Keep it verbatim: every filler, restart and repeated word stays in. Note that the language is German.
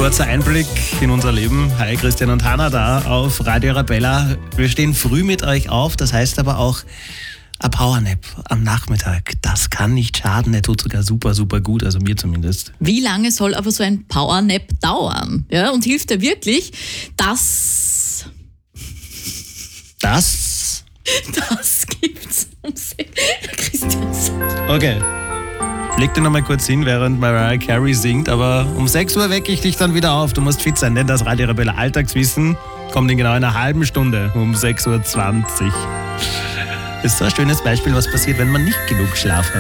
Kurzer Einblick in unser Leben. Hi, Christian und Hanna da auf Radio Arabella. Wir stehen früh mit euch auf, das heißt aber auch ein Powernap am Nachmittag. Das kann nicht schaden, er tut sogar super, super gut, also mir zumindest. Wie lange soll aber so ein Powernap dauern? Ja, und hilft er wirklich? Das... Das? Das gibt's um Christian. Okay. Leg dir noch mal kurz hin, während Mariah Carey singt, aber um sechs Uhr wecke ich dich dann wieder auf. Du musst fit sein, denn das Radio Arabella Alltagswissen kommt in genau einer halben Stunde um sechs Uhr zwanzig. Das ist so ein schönes Beispiel, was passiert, wenn man nicht genug Schlaf hat.